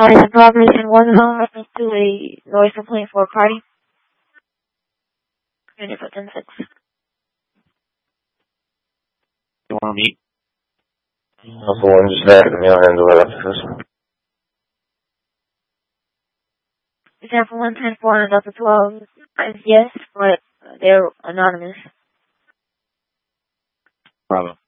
The proposition was home reference to a noise complaint for a party. Unit for 10-6. You want to meet? Alpha 1 just back at me, I'll handle that after this. Example 110-4 and Delta 12 is yes, but they're anonymous. Bravo.